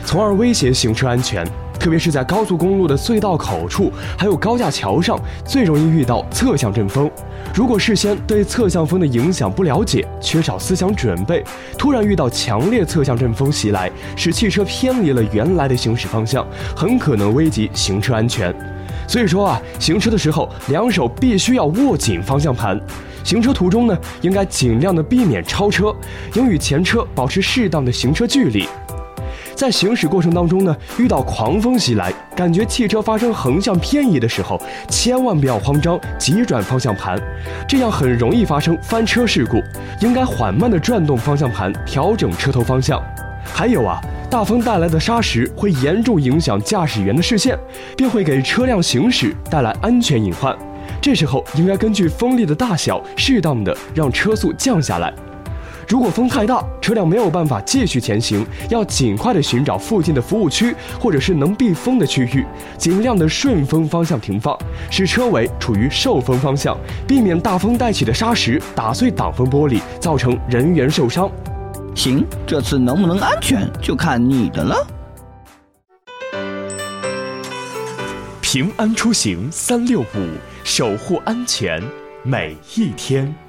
从而威胁行车安全。特别是在高速公路的隧道口处，还有高架桥上，最容易遇到侧向阵风。如果事先对侧向风的影响不了解，缺少思想准备，突然遇到强烈侧向阵风袭来，使汽车偏离了原来的行驶方向，很可能危及行车安全。所以说行车的时候，两手必须要握紧方向盘。行车途中呢，应该尽量的避免超车，应与前车保持适当的行车距离。在行驶过程当中呢，遇到狂风袭来，感觉汽车发生横向偏移的时候，千万不要慌张，急转方向盘，这样很容易发生翻车事故。应该缓慢地转动方向盘，调整车头方向。还有大风带来的沙石会严重影响驾驶员的视线，并会给车辆行驶带来安全隐患。这时候应该根据风力的大小，适当的让车速降下来。如果风太大，车辆没有办法继续前行，要尽快的寻找附近的服务区或者是能避风的区域，尽量的顺风方向停放，使车尾处于受风方向，避免大风带起的沙石打碎挡风玻璃，造成人员受伤。 行，这次能不能安全就看你的了。 平安出行365，守护安全每一天。